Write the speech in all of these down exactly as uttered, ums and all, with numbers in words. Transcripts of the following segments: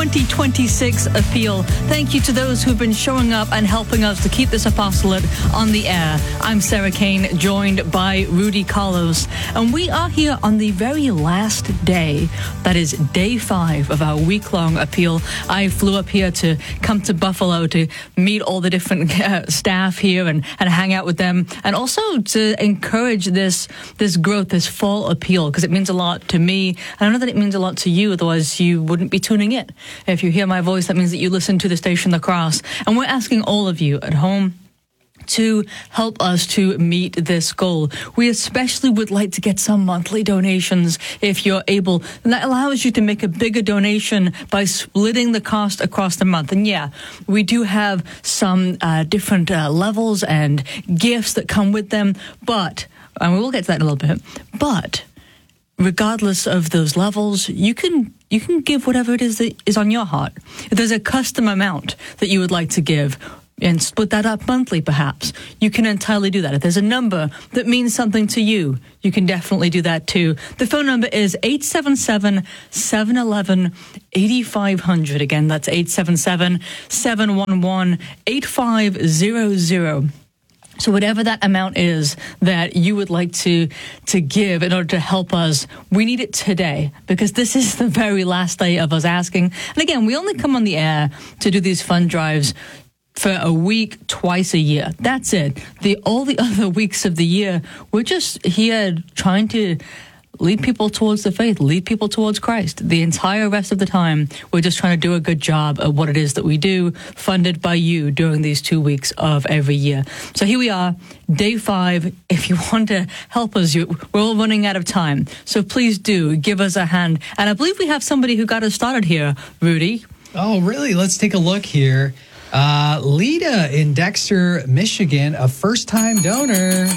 twenty twenty-six appeal. Thank you to those who've been showing up and helping us to keep this apostolate on the air. I'm Sarah Kane, joined by Rudy Carlos, and we are here on the very last day. That is day five of our week-long appeal. I flew up here to come to Buffalo to meet all the different uh, staff here and, and hang out with them, and also to encourage this this growth, this fall appeal, because it means a lot to me, and I know that it means a lot to you, otherwise you wouldn't be tuning in. If you hear my voice, that means that you listen to the station The Cross, and we're asking all of you at home to help us to meet this goal. We especially would like to get some monthly donations if you're able. And that allows you to make a bigger donation by splitting the cost across the month. And yeah, we do have some uh, different uh, levels and gifts that come with them, but, and we will get to that in a little bit, but regardless of those levels, you can you can give whatever it is that is on your heart. If there's a custom amount that you would like to give, and split that up monthly, perhaps, you can entirely do that. If there's a number that means something to you, you can definitely do that too. The phone number is eight seven seven, seven one one, eight five zero zero. Again, that's eight seven seven, seven one one, eight five zero zero. So whatever that amount is that you would like to to give in order to help us, we need it today, because this is the very last day of us asking. And again, we only come on the air to do these fund drives for a week, twice a year. That's it. The all the other weeks of the year, we're just here trying to lead people towards the faith, lead people towards Christ. The entire rest of the time, we're just trying to do a good job at what it is that we do, funded by you during these two weeks of every year. So here we are, day five. If you want to help us, you, we're all running out of time. So please do give us a hand. And I believe we have somebody who got us started here, Rudy. Oh, really? Let's take a look here. Uh, Lita in Dexter, Michigan, a first-time donor.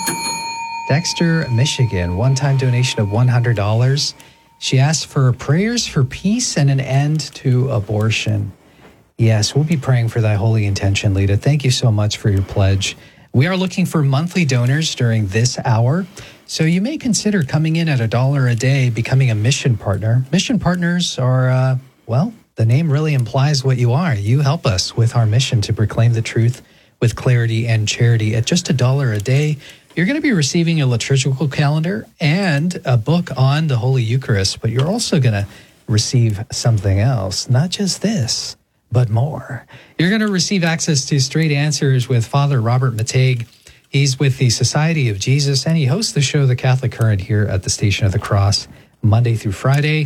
Dexter, Michigan, one-time donation of one hundred dollars. She asked for prayers for peace and an end to abortion. Yes, we'll be praying for thy holy intention, Lita. Thank you so much for your pledge. We are looking for monthly donors during this hour, so you may consider coming in at a dollar a day, becoming a mission partner. Mission partners are, uh, well, the name really implies what you are. You help us with our mission to proclaim the truth with clarity and charity. At just a dollar a day, you're going to be receiving a liturgical calendar and a book on the Holy Eucharist, but you're also going to receive something else. Not just this, but more. You're going to receive access to Straight Answers with Father Robert Matague. He's with the Society of Jesus, and he hosts the show The Catholic Current here at the Station of the Cross, Monday through Friday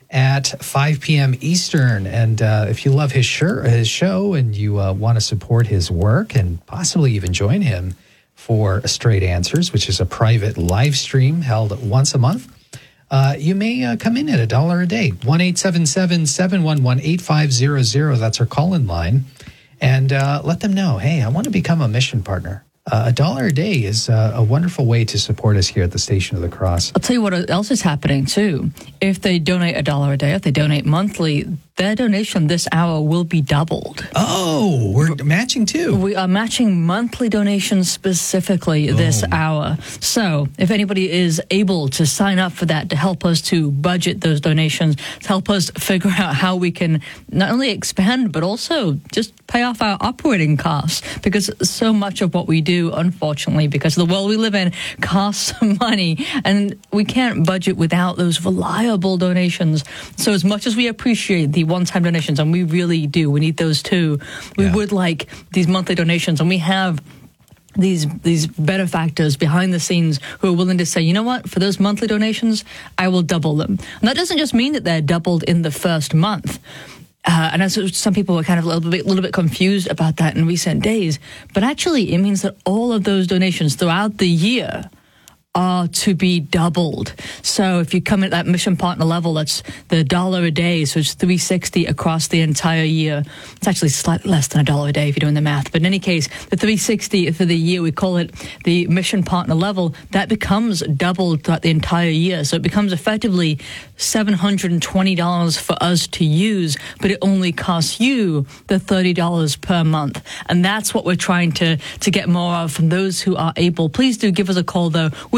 at five p.m. Eastern. And uh, if you love his, show, his show and you uh, want to support his work and possibly even join him for Straight Answers, which is a private live stream held once a month, uh, you may uh, come in at a dollar a day. one eight seven seven, seven one one, eight five zero zero. That's our call-in line. And uh, let them know, hey, I want to become a mission partner. Uh, a dollar a day is uh, a wonderful way to support us here at the Station of the Cross. I'll tell you what else is happening, too. If they donate a dollar a day, if they donate monthly, their donation this hour will be doubled. Oh, we're matching, too. We are matching monthly donations specifically oh. this hour. So if anybody is able to sign up for that to help us to budget those donations, to help us figure out how we can not only expand, but also just pay off our operating costs, because so much of what we do, unfortunately, because of the world we live in, costs money, and we can't budget without those reliable donations. So as much as we appreciate the one-time donations, and we really do, we need those too, we yeah. would like these monthly donations, and we have these these benefactors behind the scenes who are willing to say, you know what, for those monthly donations, I will double them. And that doesn't just mean that they're doubled in the first month. Uh, and as some people were kind of a little bit, little bit confused about that in recent days. But actually, it means that all of those donations throughout the year are to be doubled. So if you come at that mission partner level, that's the dollar a day, so it's three hundred sixty dollars across the entire year. It's actually slightly less than a dollar a day if you're doing the math. But in any case, the three hundred sixty dollars for the year, we call it the mission partner level, that becomes doubled throughout the entire year. So it becomes effectively seven hundred twenty dollars for us to use, but it only costs you the thirty dollars per month. And that's what we're trying to, to get more of from those who are able. Please do give us a call, though, with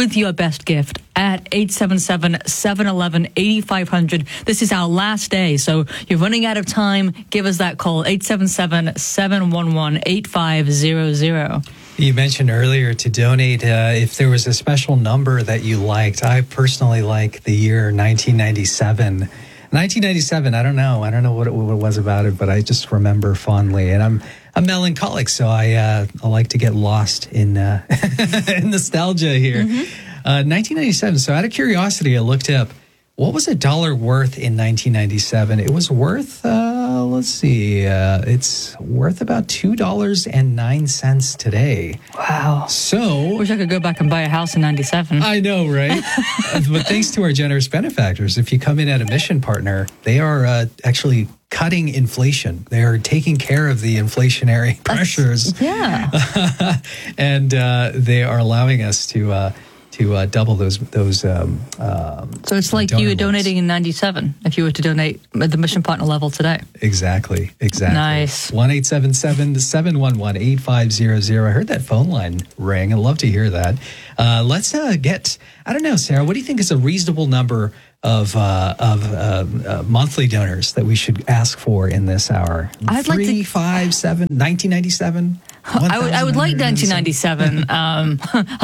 with your best gift at eight seven seven, seven one one, eight five zero zero. This is our last day, so you're running out of time. Give us that call, eight seven seven, seven one one, eight five zero zero. You mentioned earlier to donate uh, if there was a special number that you liked. I personally like the year nineteen ninety-seven. nineteen ninety-seven, I don't know. I don't know what it, what it was about it, but I just remember fondly. And I'm a melancholic, so I uh, I like to get lost in, uh, in nostalgia here. Mm-hmm. Uh, nineteen ninety-seven, so out of curiosity, I looked up, what was a dollar worth in nineteen ninety-seven? It was worth, uh, let's see, uh, it's worth about two dollars and nine cents today. Wow. So... Wish I could go back and buy a house in ninety-seven. I know, right? But thanks to our generous benefactors, if you come in at a mission partner, they are uh, actually cutting inflation. They are taking care of the inflationary pressures. That's, yeah. And uh, they are allowing us to... Uh, to uh, double those those. Um, um, so it's like you were donating in ninety-seven if you were to donate at the mission partner level today. Exactly, exactly. Nice. one eight seven seven, seven one one, eight five zero zero. I heard that phone line ring. I'd love to hear that. Uh, let's uh, get, I don't know, Sarah, what do you think is a reasonable number of uh, of uh, uh, monthly donors that we should ask for in this hour? I'd Three, like to... five, seven, nineteen ninety-seven? I would, I would like nineteen ninety-seven um,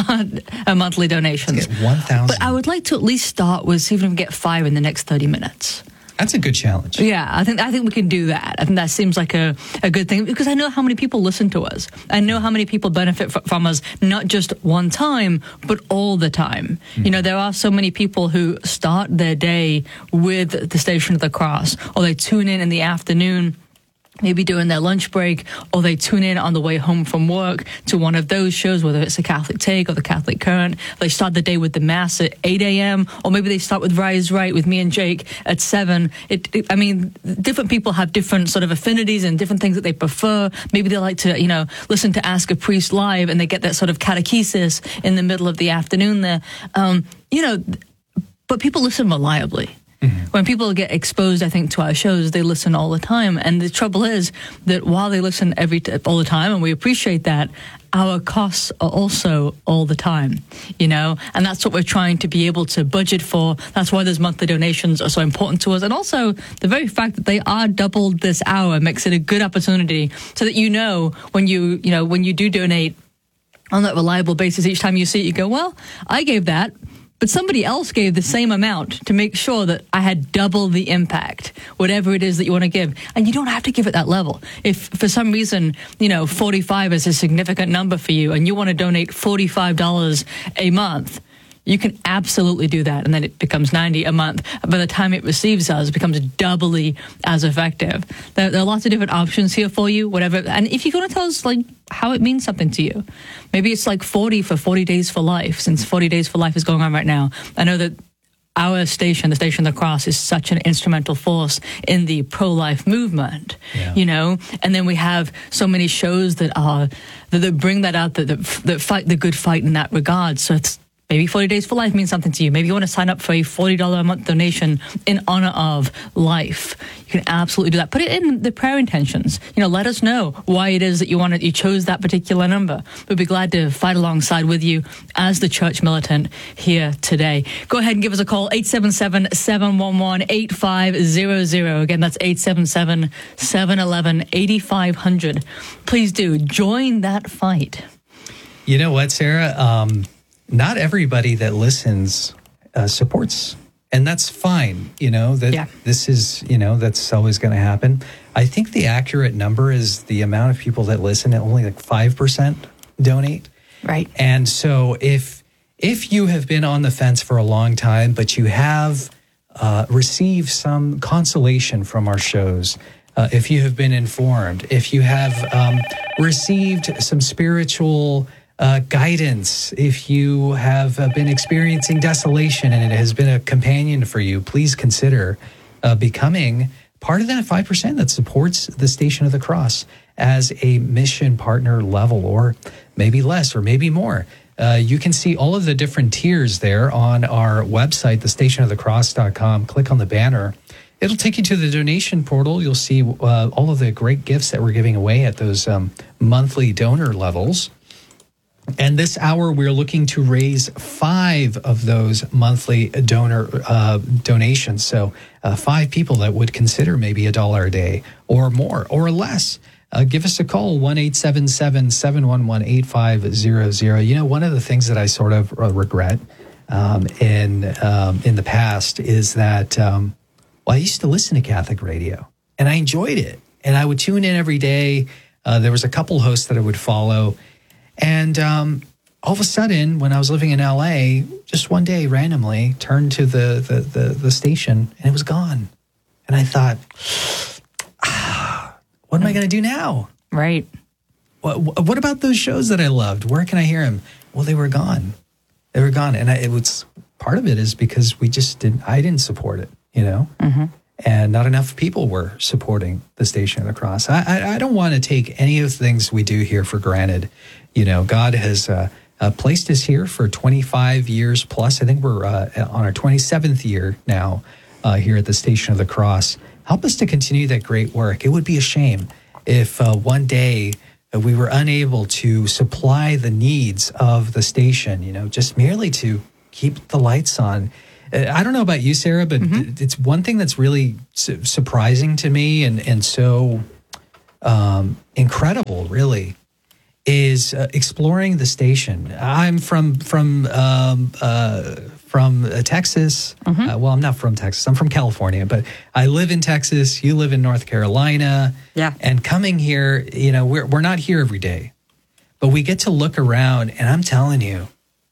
a monthly donation. one thousand. But I would like to at least start with see if we can get five in the next thirty minutes. That's a good challenge. Yeah, I think I think we can do that. I think that seems like a, a good thing because I know how many people listen to us. I know how many people benefit f- from us, not just one time, but all the time. Mm. You know, there are so many people who start their day with the Station of the Cross, or they tune in in the afternoon, maybe during their lunch break, or they tune in on the way home from work to one of those shows, whether it's the Catholic Take or the Catholic Current. They start the day with the Mass at eight a.m., or maybe they start with Rise Right with me and Jake at seven. It, it, I mean, different people have different sort of affinities and different things that they prefer. Maybe they like to, you know, listen to Ask a Priest live, and they get that sort of catechesis in the middle of the afternoon there. Um, you know, but people listen reliably. Mm-hmm. When people get exposed, I think, to our shows, they listen all the time. And the trouble is that while they listen every t- all the time, and we appreciate that, our costs are also all the time, you know? And that's what we're trying to be able to budget for. That's why those monthly donations are so important to us. And also, the very fact that they are doubled this hour makes it a good opportunity so that you know when you, you know, when you do donate on that reliable basis, each time you see it, you go, well, I gave that, but somebody else gave the same amount to make sure that I had double the impact, whatever it is that you want to give. And you don't have to give at that level. If for some reason, you know, forty-five is a significant number for you and you want to donate forty-five dollars a month, you can absolutely do that. And then it becomes ninety a month. By the time it receives us, it becomes doubly as effective. There, there are lots of different options here for you, whatever. And if you want to tell us, like, how it means something to you, maybe it's like forty for forty Days for Life, since forty Days for Life is going on right now. I know that our station, the Station of the Cross, is such an instrumental force in the pro-life movement, yeah. you know? And then we have so many shows that are, that, that bring that out, that, that, that fight the good fight in that regard. So it's, maybe forty Days for Life means something to you. Maybe you want to sign up for a forty dollars a month donation in honor of life. You can absolutely do that. Put it in the prayer intentions. You know, let us know why it is that you wanted, you chose that particular number. We'd be glad to fight alongside with you as the church militant here today. Go ahead and give us a call, eight seven seven, seven one one, eight five zero zero. Again, that's eight seven seven, seven one one, eight five zero zero. Please do join that fight. You know what, Sarah? Um, Not everybody that listens uh, supports, and that's fine. You know, that yeah. this is, you know, that's always going to happen. I think the accurate number is the amount of people that listen, and only like five percent donate. Right. And so if if you have been on the fence for a long time, but you have uh, received some consolation from our shows, uh, if you have been informed, if you have um, received some spiritual Uh, guidance, if you have uh, been experiencing desolation and it has been a companion for you, please consider uh, becoming part of that five percent that supports the Station of the Cross as a mission partner level, or maybe less, or maybe more. Uh, you can see all of the different tiers there on our website, the station of the cross dot com. Click on the banner. It'll take you to the donation portal. You'll see uh, all of the great gifts that we're giving away at those um, monthly donor levels. And this hour, we're looking to raise five of those monthly donor uh, donations. So uh, five people that would consider maybe a dollar a day or more or less. Uh, give us a call, one eight seven seven, seven one one, eight five zero zero. You know, one of the things that I sort of regret um, in, um, in the past is that, um, well, I used to listen to Catholic radio, and I enjoyed it. And I would tune in every day. Uh, there was a couple hosts that I would follow. And um, all of a sudden, when I was living in L A, just one day randomly turned to the, the, the, the station and it was gone. And I thought, ah, what am I going to do now? Right. What, what about those shows that I loved? Where can I hear them? Well, they were gone. They were gone. And I, it was part of it is because we just didn't, I didn't support it, you know? Mm-hmm. And not enough people were supporting the Station of the Cross. I, I, I don't want to take any of the things we do here for granted. You know, God has uh, uh, placed us here for twenty-five years plus. I think we're uh, on our twenty-seventh year now uh, here at the Station of the Cross. Help us to continue that great work. It would be a shame if uh, one day uh, we were unable to supply the needs of the station, you know, just merely to keep the lights on. I don't know about you, Sarah, but mm-hmm. it's one thing that's really su- surprising to me and, and so um, incredible, really, is uh, exploring the station. I'm from from um, uh, from uh, Texas. Mm-hmm. Uh, well, I'm not from Texas. I'm from California, but I live in Texas. You live in North Carolina. Yeah. And coming here, you know, we're we're not here every day, but we get to look around, and I'm telling you,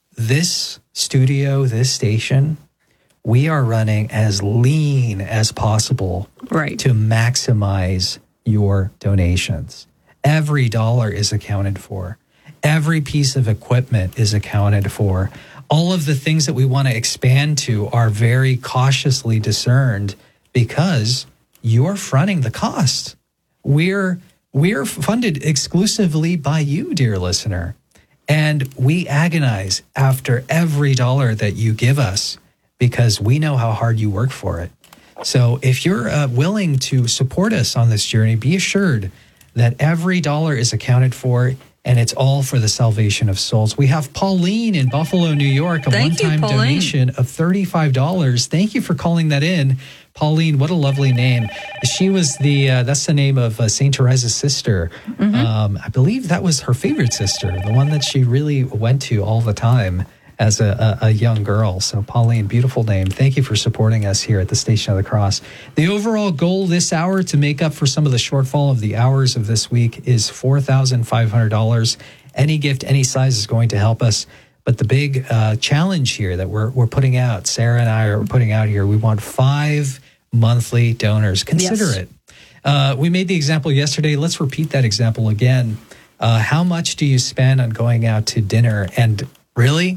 this studio, this station, we are running as lean as possible right. to maximize your donations. Every dollar is accounted for. Every piece of equipment is accounted for. All of the things that we want to expand to are very cautiously discerned because you're fronting the cost. We're we're funded exclusively by you, dear listener. And we agonize after every dollar that you give us, because we know how hard you work for it. So if you're uh, willing to support us on this journey, be assured that every dollar is accounted for, and it's all for the salvation of souls. We have Pauline in Buffalo, New York, a Thank one-time you, donation of thirty-five dollars. Thank you for calling that in. Pauline, what a lovely name. She was the, uh, that's the name of uh, Saint Teresa's sister. Mm-hmm. Um, I believe that was her favorite sister, the one that she really went to all the time as a, a, a young girl. So Pauline, beautiful name. Thank you for supporting us here at the Station of the Cross. The overall goal this hour to make up for some of the shortfall of the hours of this week is four thousand five hundred dollars. Any gift, any size is going to help us. But the big uh, challenge here that we're we're putting out, Sarah and I are putting out here, we want five monthly donors. Consider yes. it. Uh, we made the example yesterday. Let's repeat that example again. Uh, how much do you spend on going out to dinner? And really,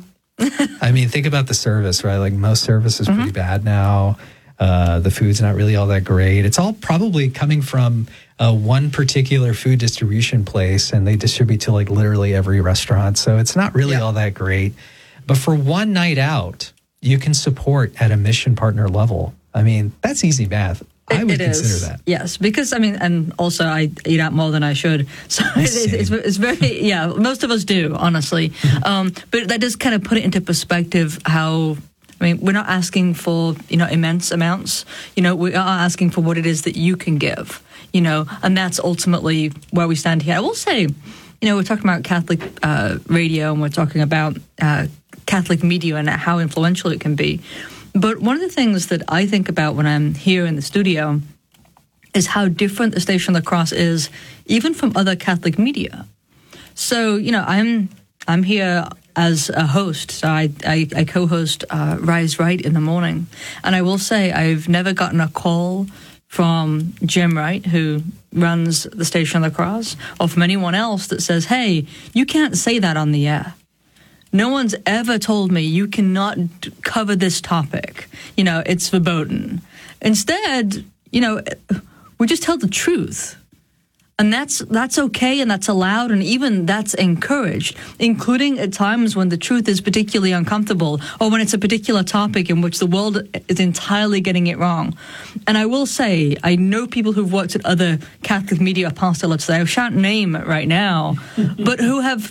I mean, think about the service, right? Like most service is mm-hmm. pretty bad now. Uh, the food's not really all that great. It's all probably coming from uh, one particular food distribution place, and they distribute to like literally every restaurant. So it's not really yeah. all that great. But for one night out, you can support at a mission partner level. I mean, that's easy math. I would it consider is. that. Yes, because, I mean, and also I eat out more than I should. So it's, it's, it's very, yeah, most of us do, honestly. um, but that does kind of put it into perspective how, I mean, we're not asking for, you know, immense amounts. You know, we are asking for what it is that you can give, you know, and that's ultimately where we stand here. I will say, you know, we're talking about Catholic uh, radio and we're talking about uh, Catholic media and how influential it can be. But one of the things that I think about when I'm here in the studio is how different the Station of the Cross is, even from other Catholic media. So, you know, I'm I'm here as a host. So I, I, I co-host uh, Rise Right in the morning. And I will say I've never gotten a call from Jim Wright, who runs the Station of the Cross, or from anyone else that says, hey, you can't say that on the air. No one's ever told me you cannot cover this topic. You know, it's verboten. Instead, you know, we just tell the truth. And that's that's okay and that's allowed and even that's encouraged, including at times when the truth is particularly uncomfortable or when it's a particular topic in which the world is entirely getting it wrong. And I will say, I know people who've worked at other Catholic media apostolates that I shan't name right now, but who have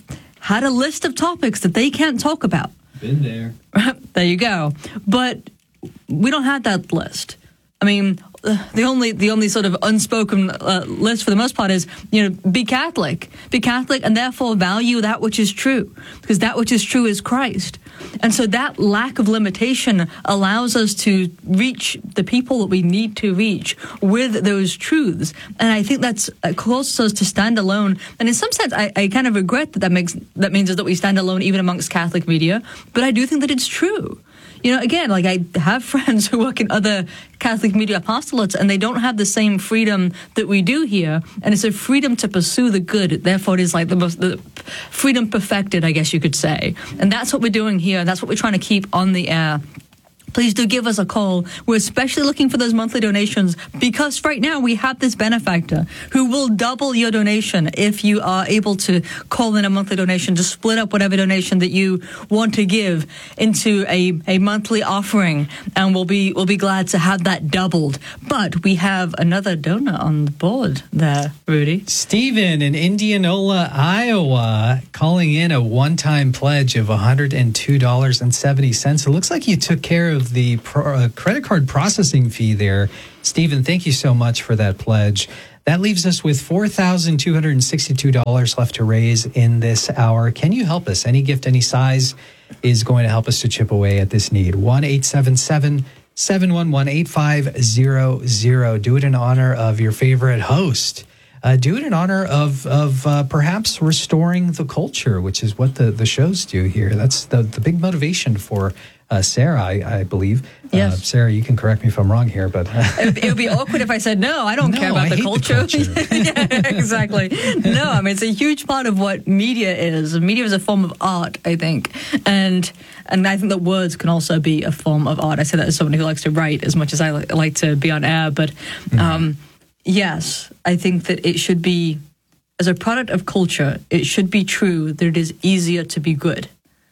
had a list of topics that they can't talk about. Been there. There you go. But we don't have that list. I mean, the only the only sort of unspoken uh, list for the most part is, you know, be Catholic. Be Catholic and therefore value that which is true, because that which is true is Christ. And so that lack of limitation allows us to reach the people that we need to reach with those truths. And I think that's uh, causes us to stand alone. And in some sense, I, I kind of regret that that, makes, that means that we stand alone even amongst Catholic media. But I do think that it's true. You know, again, like I have friends who work in other Catholic media apostolates, and they don't have the same freedom that we do here. And it's a freedom to pursue the good. Therefore, it is like the most the freedom perfected, I guess you could say. And that's what we're doing here. That's what we're trying to keep on the air. Please do give us a call. We're especially looking for those monthly donations because right now we have this benefactor who will double your donation if you are able to call in a monthly donation to split up whatever donation that you want to give into a, a monthly offering. And we'll be we'll be glad to have that doubled. But we have another donor on the board there, Rudy. Stephen in Indianola, Iowa, calling in a one-time pledge of one hundred two dollars and seventy cents. It looks like you took care of the pro, uh, credit card processing fee there. Stephen, thank you so much for that pledge. That leaves us with four thousand two hundred sixty-two dollars left to raise in this hour. Can you help us? Any gift, any size is going to help us to chip away at this need. one eight seven seven, seven one one, eight five zero zero. Do it in honor of your favorite host. Uh, do it in honor of of uh, perhaps restoring the culture, which is what the, the shows do here. That's the, the big motivation for uh, Sarah, I, I believe. Yes. Uh, Sarah, you can correct me if I'm wrong here, but it, it would be awkward if I said no. I don't no, care about I the hate culture. The culture. Yeah, exactly. No, I mean it's a huge part of what media is. Media is a form of art, I think, and and I think that words can also be a form of art. I say that as someone who likes to write as much as I li- like to be on air, but. Mm-hmm. Um, Yes, I think that it should be, as a product of culture, it should be true that it is easier to be good.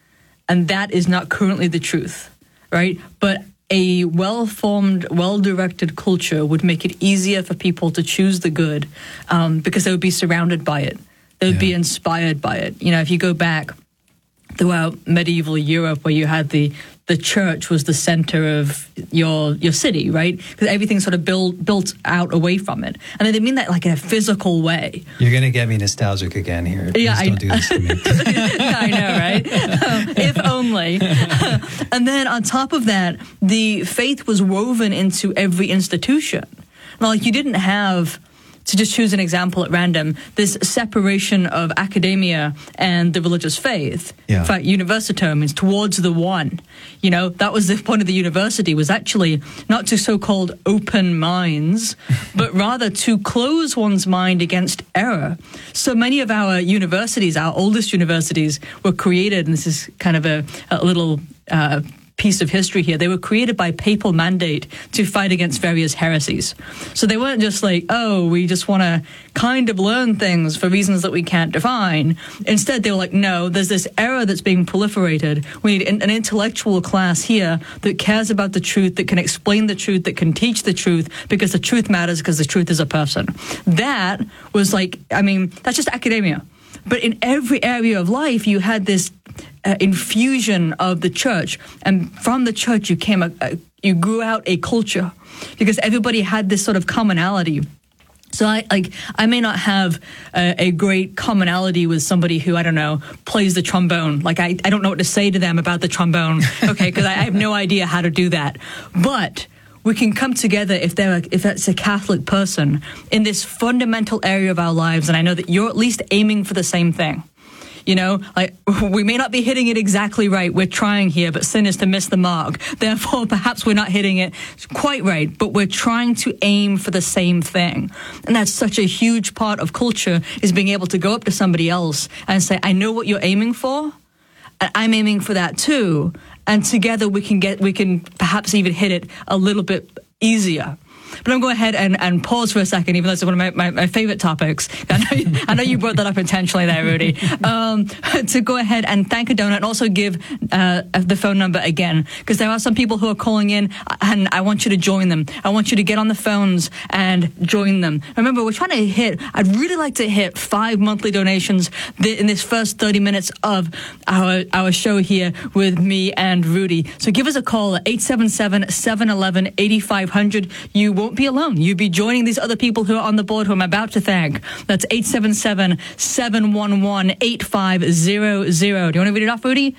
And that is not currently the truth, right? But a well-formed, well-directed culture would make it easier for people to choose the good um, because they would be surrounded by it. They would yeah. be inspired by it. You know, if you go back throughout medieval Europe where you had the the church was the center of your your city, right? Because everything sort of built built out away from it. And they mean that like in a physical way. You're going to get me nostalgic again here. Please yeah, don't I, do this to me. I know, right? Um, if only. And then on top of that, the faith was woven into every institution. Now, like you didn't have, to just choose an example at random, this separation of academia and the religious faith. Yeah. In fact, universitome means towards the one. You know, that was the point of the university, was actually not to so-called open minds, but rather to close one's mind against error. So many of our universities, our oldest universities, were created, and this is kind of a, a little... Uh, piece of history here. They were created by papal mandate to fight against various heresies. So they weren't just like, oh, we just want to kind of learn things for reasons that we can't define. Instead, they were like, no, there's this error that's being proliferated. We need an, an intellectual class here that cares about the truth, that can explain the truth, that can teach the truth, because the truth matters, because the truth is a person. That was like, I mean, that's just academia. But in every area of life, you had this uh, infusion of the church, and from the church, you came, a, a, you grew out a culture, because everybody had this sort of commonality. So I like I may not have a, a great commonality with somebody who, I don't know, plays the trombone. Like I, I don't know what to say to them about the trombone, okay, because I, I have no idea how to do that. But we can come together if they're a, if that's a Catholic person in this fundamental area of our lives, and I know that you're at least aiming for the same thing. You know, like we may not be hitting it exactly right. We're trying here, but sin is to miss the mark. Therefore, perhaps we're not hitting it quite right, but we're trying to aim for the same thing. And that's such a huge part of culture, is being able to go up to somebody else and say, I know what you're aiming for, and I'm aiming for that too. And together we can get, we can perhaps even hit it a little bit easier. But I'm going to go ahead and, and pause for a second, even though it's one of my, my, my favorite topics. I know, you, I know you brought that up intentionally there, Rudy. Um, to go ahead and thank a donor and also give uh, the phone number again, because there are some people who are calling in, and I want you to join them. I want you to get on the phones and join them. Remember, we're trying to hit, I'd really like to hit five monthly donations th- in this first thirty minutes of our, our show here with me and Rudy. So give us a call at eight seven seven, seven one one, eight five zero zero. You won't be alone. You'll be joining these other people who are on the board who I'm about to thank. That's eight seven seven, seven one one, eight five zero zero. Do you want to read it off, Rudy?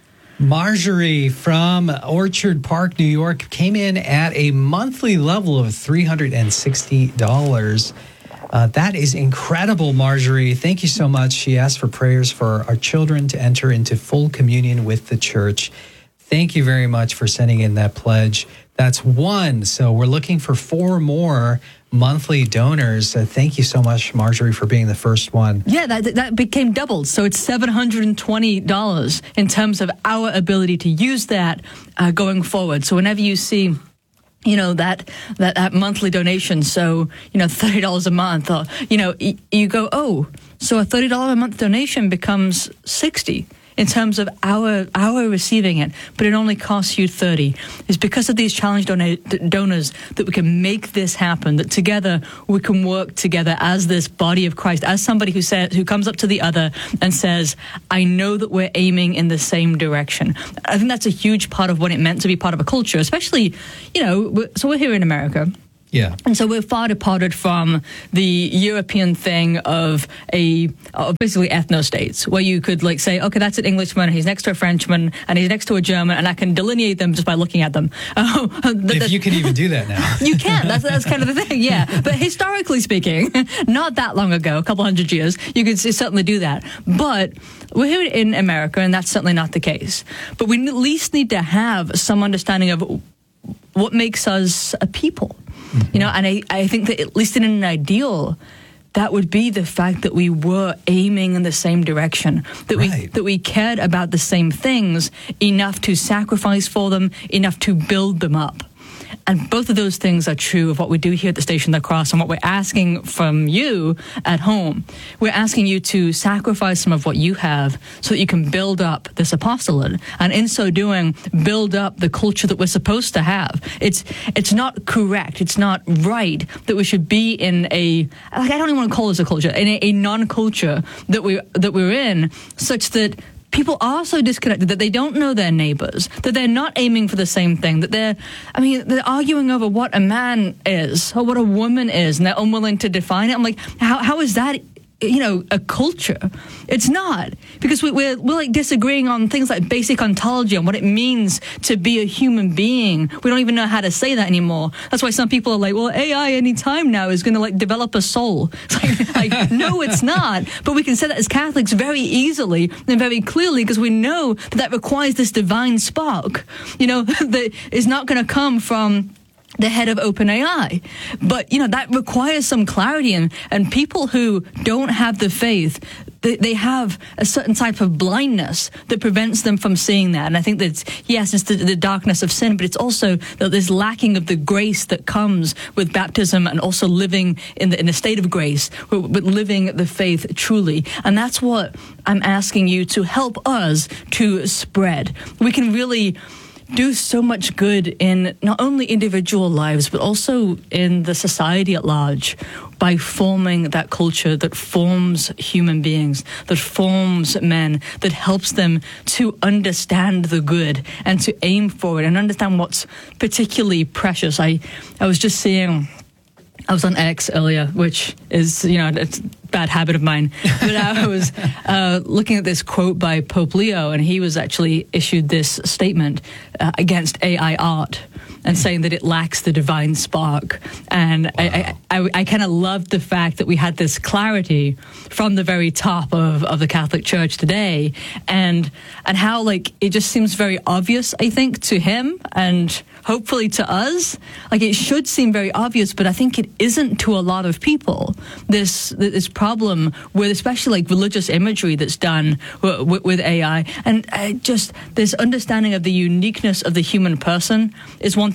Marjorie from Orchard Park, New York, came in at a monthly level of three hundred sixty dollars. Uh, that is incredible, Marjorie. Thank you so much. She asked for prayers for our children to enter into full communion with the church. Thank you very much for sending in that pledge. That's one. So we're looking for four more monthly donors. Uh, thank you so much, Marjorie, for being the first one. Yeah, that that became doubled. So it's seven hundred twenty dollars in terms of our ability to use that uh, going forward. So whenever you see, you know, that, that, that monthly donation, so, you know, thirty dollars a month, or, you know, y- you go, oh, so a thirty dollars a month donation becomes sixty dollars. In terms of our our receiving it, but it only costs you thirty. It's because of these challenge dona- donors that we can make this happen, that together we can work together as this body of Christ, as somebody who says, who comes up to the other and says, I know that we're aiming in the same direction. I think that's a huge part of what it meant to be part of a culture, especially, you know, we're, so we're here in America. Yeah. And so we're far departed from the European thing of a of basically ethno-states, where you could like say, okay, that's an Englishman, he's next to a Frenchman, and he's next to a German, and I can delineate them just by looking at them. Uh, if you can even do that now. You can. That's, that's kind of the thing, yeah. But historically speaking, not that long ago, a couple hundred years, you could certainly do that. But we're here in America, and that's certainly not the case. But we at least need to have some understanding of what makes us a people. Mm-hmm. You know, and I, I think that at least in an ideal, that would be the fact that we were aiming in the same direction, that right. we that we cared about the same things enough to sacrifice for them, enough to build them up. And both of those things are true of what we do here at the Station of the Cross and what we're asking from you at home. We're asking you to sacrifice some of what you have so that you can build up this apostolate. And in so doing, build up the culture that we're supposed to have. It's it's not correct, it's not right that we should be in a, like I don't even want to call this a culture, in a, a non-culture that, we, that we're in, such that people are so disconnected that they don't know their neighbors, that they're not aiming for the same thing, that they're, I mean, they're arguing over what a man is or what a woman is, and they're unwilling to define it. I'm like, how how is that, you know, a culture? It's not, because we, we're, we're like disagreeing on things like basic ontology and what it means to be a human being. We don't even know how to say that anymore. That's why some people are like, well, A I any time now is going to like develop a soul. It's like, like, no, it's not. But we can say that as Catholics very easily and very clearly, because we know that that requires this divine spark, you know, that is not going to come from the head of OpenAI. But, you know, that requires some clarity, and, and people who don't have the faith, they, they have a certain type of blindness that prevents them from seeing that. And I think that, yes, it's the, the darkness of sin, but it's also that there's lacking of the grace that comes with baptism and also living in the, in a state of grace, but living the faith truly. And that's what I'm asking you to help us to spread. We can really do so much good in not only individual lives, but also in the society at large by forming that culture that forms human beings, that forms men, that helps them to understand the good and to aim for it and understand what's particularly precious. I, I was just seeing... I was on X earlier, which is, you know, it's a bad habit of mine. But I was uh, looking at this quote by Pope Leo, and he was actually issued this statement uh, against A I art and saying that it lacks the divine spark. And wow. I, I, I, I kind of loved the fact that we had this clarity from the very top of, of the Catholic Church today, and and how, like, it just seems very obvious, I think, to him and hopefully to us. Like, it should seem very obvious, but I think it isn't to a lot of people. This this problem with especially like religious imagery that's done w- w- with A I, and uh, just this understanding of the uniqueness of the human person is one thing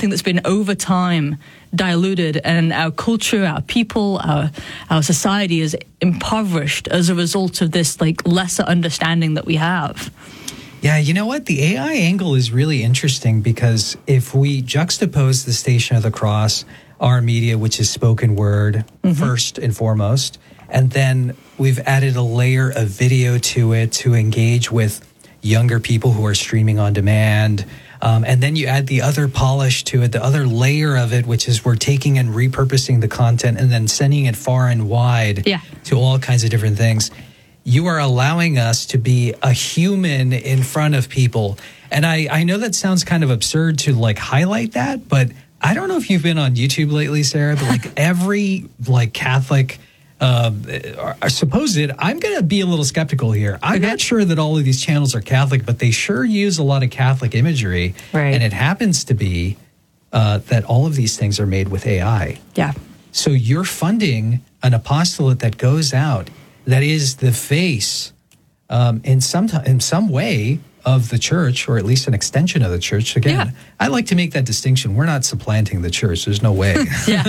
something that's been over time diluted, and our culture, our people, our our society is impoverished as a result of this like lesser understanding that we have. Yeah, you know what? The A I angle is really interesting because if we juxtapose the Station of the Cross, our media, which is spoken word mm-hmm. first and foremost, and then we've added a layer of video to it to engage with younger people who are streaming on demand. Um, and then you add the other polish to it, the other layer of it, which is we're taking and repurposing the content and then sending it far and wide yeah. to all kinds of different things. You are allowing us to be a human in front of people. And I, I know that sounds kind of absurd to like highlight that, but I don't know if you've been on YouTube lately, Sarah, but like every like Catholic um, uh, supposed, I'm going to be a little skeptical here. I'm okay. not sure that all of these channels are Catholic, but they sure use a lot of Catholic imagery. Right. And it happens to be uh, that all of these things are made with A I. Yeah. So you're funding an apostolate that goes out that is the face um, in some t- in some way of the church, or at least an extension of the church. Again, yeah. I like to make that distinction. We're not supplanting the church. There's no way.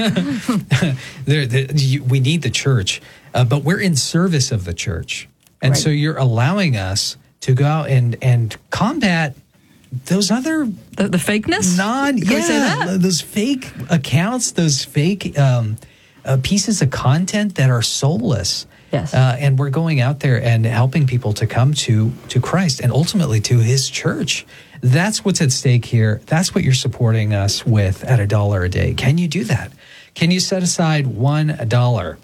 there, there, you, we need the church, uh, but we're in service of the church. And right. so you're allowing us to go out and, and combat those other... The, the fakeness? Non, Can yeah, we say that? Those fake accounts, those fake um, uh, pieces of content that are soulless. Yes. Uh, and we're going out there and helping people to come to to Christ and ultimately to his church. That's what's at stake here. That's what you're supporting us with at a dollar a day. Can you do that? Can you set aside one dollar?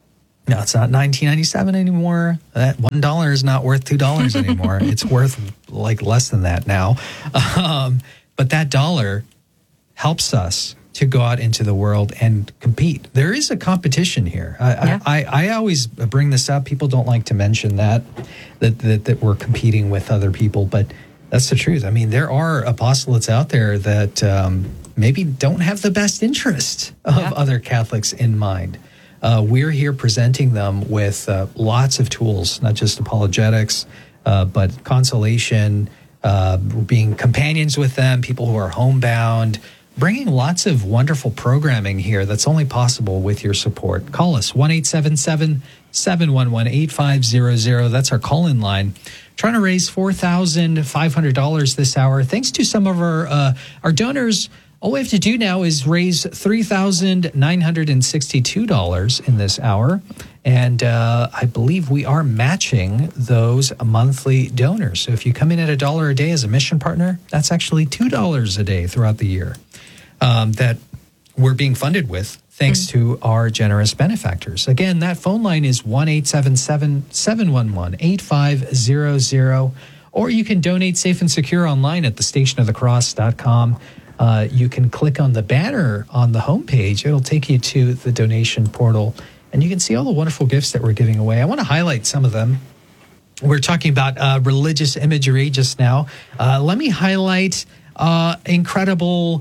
No, it's not nineteen ninety-seven anymore. That one dollar is not worth two dollars anymore. It's worth like less than that now. Um, but that dollar helps us to go out into the world and compete. There is a competition here. I, yeah. I, I, I always bring this up. People don't like to mention that, that, that, that we're competing with other people, but that's the truth. I mean, there are apostolates out there that um, maybe don't have the best interest of yeah. other Catholics in mind. Uh, we're here presenting them with uh, lots of tools, not just apologetics, uh, but consolation, uh, being companions with them, people who are homebound, bringing lots of wonderful programming here that's only possible with your support. Call us, one eight seven seven, seven one one, eight five zero zero. That's our call-in line. Trying to raise four thousand five hundred dollars this hour. Thanks to some of our uh, our donors. All we have to do now is raise three thousand nine hundred sixty-two dollars in this hour. And uh, I believe we are matching those monthly donors. So if you come in at a dollar a day as a mission partner, that's actually two dollars a day throughout the year. Um, that we're being funded with thanks mm-hmm. to our generous benefactors. Again, that phone line is one eight seven seven, seven one one, eight five zero zero, or you can donate safe and secure online at the station of the cross dot com. Uh, you can click on the banner on the homepage. It'll take you to the donation portal, and you can see all the wonderful gifts that we're giving away. I want to highlight some of them. We're talking about uh, religious imagery just now. Uh, let me highlight uh, incredible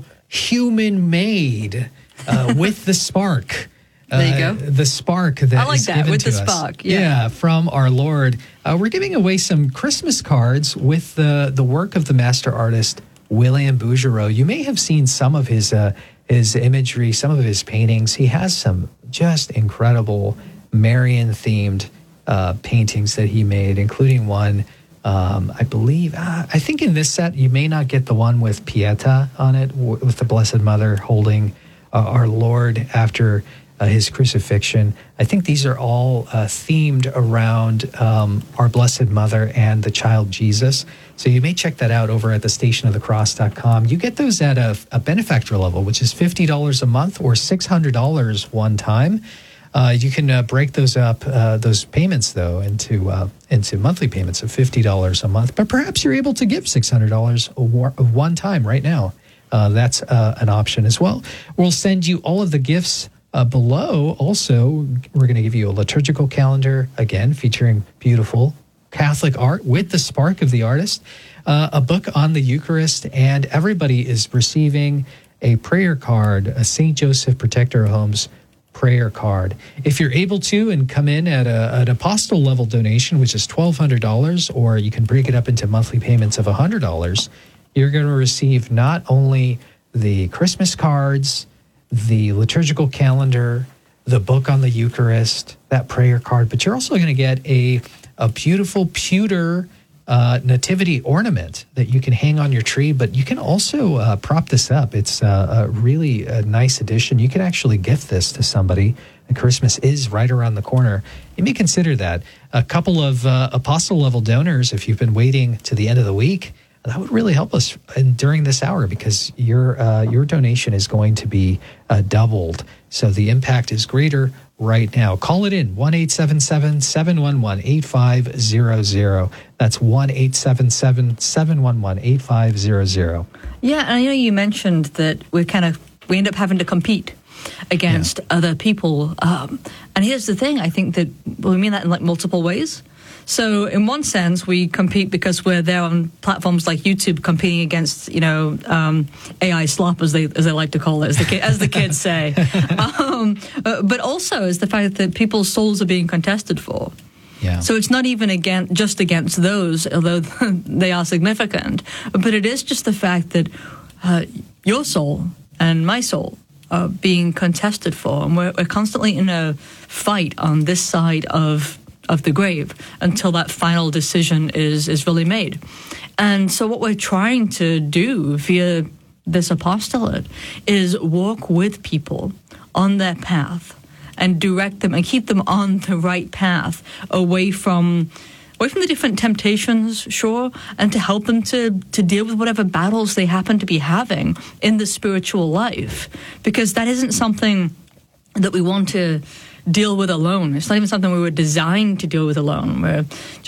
human-made uh, with the spark. Uh, there you go. The spark that I like is that, given with to the us. spark. Yeah. yeah, from our Lord. Uh, we're giving away some Christmas cards with the, the work of the master artist, William Bouguereau. You may have seen some of his uh, his imagery, some of his paintings. He has some just incredible Marian-themed uh, paintings that he made, including one, um, I believe, uh, I think in this set, you may not get the one with Pieta on it, w- with the Blessed Mother holding uh, our Lord after uh, his crucifixion. I think these are all uh, themed around um, our Blessed Mother and the child Jesus. So you may check that out over at the station of the cross dot com. You get those at a, a benefactor level, which is fifty dollars a month or six hundred dollars one time. Uh, you can uh, break those up, uh, those payments, though, into uh, into monthly payments of fifty dollars a month. But perhaps you're able to give six hundred dollars one time right now. Uh, that's uh, an option as well. We'll send you all of the gifts uh, below. Also, we're going to give you a liturgical calendar, again, featuring beautiful Catholic art with the spark of the artist, uh, a book on the Eucharist, and everybody is receiving a prayer card, a Saint Joseph Protector of Homes prayer card. If you're able to and come in at a, an apostle level donation, which is twelve hundred dollars, or you can break it up into monthly payments of one hundred dollars, you're going to receive not only the Christmas cards, the liturgical calendar, the book on the Eucharist, that prayer card, but you're also going to get a, a beautiful pewter uh, nativity ornament that you can hang on your tree, but you can also uh, prop this up. It's uh, a really a nice addition. You can actually gift this to somebody, and Christmas is right around the corner. You may consider that. A couple of uh, apostle-level donors, if you've been waiting to the end of the week, that would really help us in, during this hour, because your uh, your donation is going to be uh, doubled. So the impact is greater right now. Call it in, one eight seven seven, seven one one, eight five zero zero. That's one eight seven seven, seven one one, eight five zero zero. Yeah, and I know you mentioned that we kind of, we end up having to compete against yeah. other people. Um, and here's the thing, I think that well, we mean that in like multiple ways. So in one sense, we compete because we're there on platforms like YouTube competing against, you know, um, A I slop, as they as they like to call it, as the, ki- as the kids say. um, uh, but also is the fact that people's souls are being contested for. Yeah. So it's not even against, just against those, although they are significant, but it is just the fact that uh, your soul and my soul are being contested for, and we're, we're constantly in a fight on this side of of the grave until that final decision is is really made. And so what we're trying to do via this apostolate is walk with people on their path and direct them and keep them on the right path, away from away from the different temptations, sure, and to help them to, to deal with whatever battles they happen to be having in the spiritual life. Because that isn't something that we want to deal with alone. It's not even something we were designed to deal with alone. We're just